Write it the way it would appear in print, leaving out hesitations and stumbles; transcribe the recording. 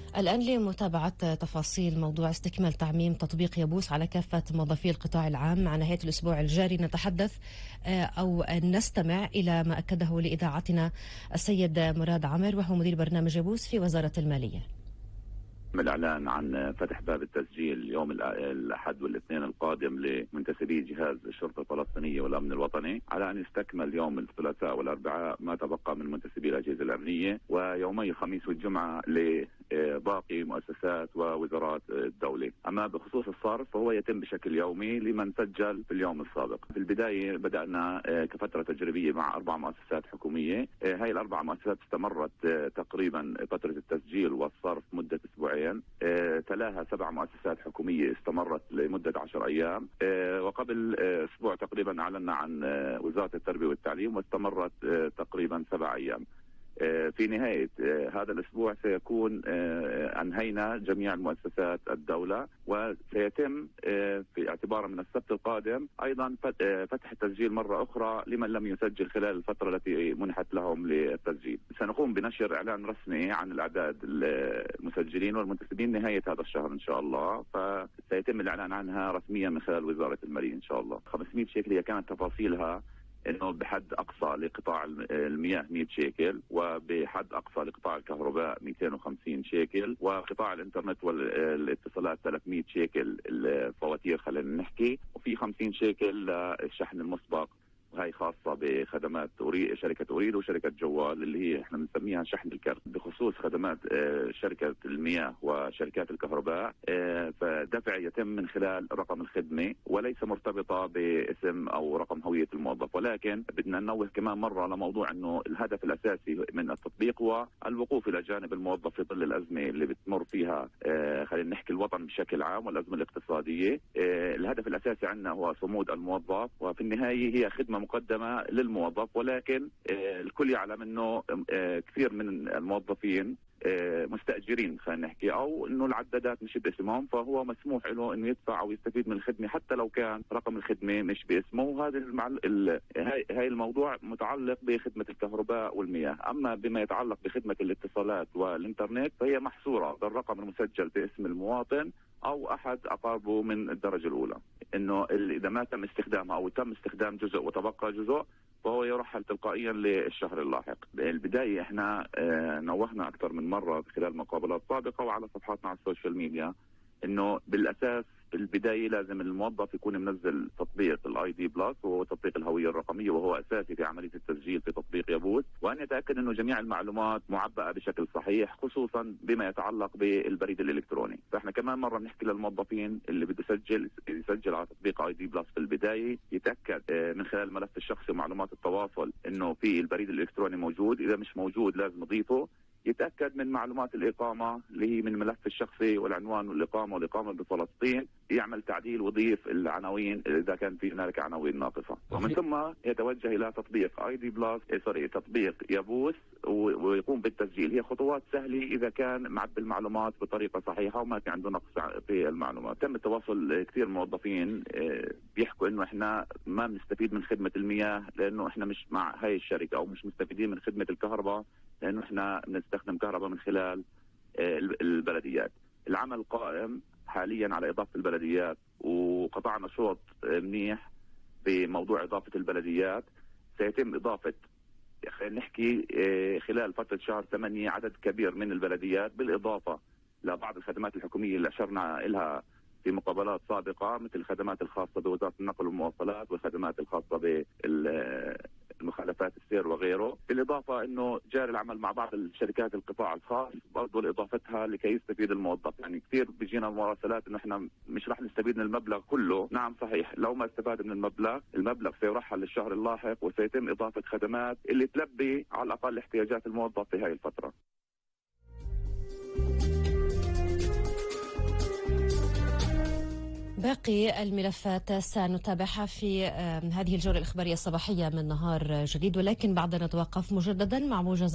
الآن لمتابعة تفاصيل موضوع استكمال تعميم تطبيق يبوس على كافة موظفي القطاع العام مع نهاية الأسبوع الجاري نتحدث أو نستمع إلى ما أكده لإذاعتنا السيد مراد عمر، وهو مدير برنامج يبوس في وزارة المالية. الإعلان عن فتح باب التسجيل يوم الأحد والاثنين القادم لمنتسبي جهاز الشرطة الفلسطينية والأمن الوطني، على أن يستكمل يوم الثلاثاء والأربعاء ما تبقى من منتسبي الأجهزة الأمنية، ويومي الخميس والجمعة لباقي مؤسسات ووزارات الدولة. أما بخصوص الصرف فهو يتم بشكل يومي لمن سجل في اليوم السابق. في البداية بدأنا كفترة تجريبية مع 4 مؤسسات حكومية. هاي ال4 مؤسسات استمرت تقريبا فترة التسجيل والصرف مدة أسبوعين. تلاها 7 مؤسسات حكومية استمرت لمدة 10 أيام. وقبل أسبوع تقريبا أعلنا عن وزارة التربية والتعليم واستمرت تقريبا 7 أيام. في نهاية هذا الأسبوع سيكون أنهينا جميع المؤسسات الدولة، وسيتم في اعتبار من السبت القادم أيضا فتح التسجيل مرة أخرى لمن لم يسجل خلال الفترة التي منحت لهم للتسجيل. سنقوم بنشر إعلان رسمي عن الأعداد المسجلين والمنتسبين نهاية هذا الشهر إن شاء الله، فسيتم الإعلان عنها رسميا من خلال وزارة المالية إن شاء الله. 500 شيكل هي كانت تفاصيلها انه بحد اقصى لقطاع المياه 100 شيكل، وبحد اقصى لقطاع الكهرباء 250 شيكل، وقطاع الانترنت والاتصالات 300 شيكل الفواتير خلينا نحكي، وفي 50 شيكل للشحن المسبق، وهي خاصة بخدمات شركة أوريد وشركة جوال اللي هي احنا بنسميها شحن الكرت. بخصوص خدمات شركة المياه وشركات الكهرباء فدفع يتم من خلال رقم الخدمة وليس مرتبطة باسم أو رقم هوية الموظف، ولكن بدنا ننوه كمان مرة لموضوع أنه الهدف الأساسي من التطبيق هو الوقوف إلى جانب الموظف في ظل الأزمة اللي بتمر فيها خلينا نحكي الوطن بشكل عام والأزمة الاقتصادية. الهدف الأساسي عندنا هو صمود الموظف، وفي النهاية هي خدمة مقدمة للموظف، ولكن الكل يعلم انه كثير من الموظفين مستأجرين خلينا نحكي، او انه العدادات مش باسمهم، فهو مسموح له انه يدفع او يستفيد من الخدمة حتى لو كان رقم الخدمة مش باسمه. وهذا هاي الموضوع متعلق بخدمة الكهرباء والمياه. اما بما يتعلق بخدمة الاتصالات والانترنت فهي محصورة بالرقم المسجل باسم المواطن او احد اقاربه من الدرجة الاولى، انه اذا ما تم استخدامها او تم استخدام جزء وتبقى جزء فهو يرحل تلقائيا للشهر اللاحق. بالبداية احنا نوهنا اكثر من مرة خلال مقابلات سابقة وعلى صفحاتنا على السوشيال ميديا انه بالاساس البداية لازم الموظف يكون منزل تطبيق الاي دي بلس، وهو تطبيق الهوية الرقمية، وهو اساسي في عملية التسجيل في تطبيق يبوس، وان يتأكد انه جميع المعلومات معبأة بشكل صحيح، خصوصا بما يتعلق بالبريد الالكتروني. فاحنا كمان مرة بنحكي للموظفين اللي بده يسجل على تطبيق اي دي بلس في البداية يتأكد من خلال الملف الشخصي ومعلومات التواصل انه في البريد الالكتروني موجود، اذا مش موجود لازم يضيفه. يتأكد من معلومات الإقامة اللي هي من الملف الشخصي والعنوان والإقامة بفلسطين، يعمل تعديل ويضيف العناوين إذا كان في هنالك عناوين ناقصة، ومن ثم يتوجه إلى تطبيق اي دي بلس تطبيق يبوس ويقوم بالتسجيل. هي خطوات سهلة إذا كان معبي المعلومات بطريقة صحيحة وما في عنده نقص في المعلومات. تم التواصل كثير موظفين بيحكوا إنه إحنا ما بنستفيد من خدمة المياه لأنه إحنا مش مع هاي الشركة، أو مش مستفيدين من خدمة الكهرباء لأنه إحنا بنستخدم كهرباء من خلال البلديات. العمل قائم حاليا على إضافة البلديات، وقطعنا شوط منيح بموضوع إضافة البلديات. سيتم إضافة خلينا نحكي خلال فترة شهر 8 عدد كبير من البلديات، بالإضافة لبعض الخدمات الحكومية اللي أشرنا لها في مقابلات سابقة، مثل الخدمات الخاصة بوزارة النقل والمواصلات والخدمات الخاصة بالمخالفات السير وغيره. بالإضافة أنه جاري العمل مع بعض الشركات القطاع الخاص برضو لإضافتها لكي يستفيد الموظف. يعني كثير بيجينا مراسلات أنه إحنا مش رح نستفيد من المبلغ كله. نعم صحيح، لو ما استفاد من المبلغ سيرحل للشهر اللاحق، وسيتم إضافة خدمات اللي تلبي على الأقل احتياجات الموظف في هاي الفترة. باقي الملفات سنتابعها في هذه الجولة الإخبارية الصباحية من نهار جديد، ولكن بعد نتوقف مجددا مع موجز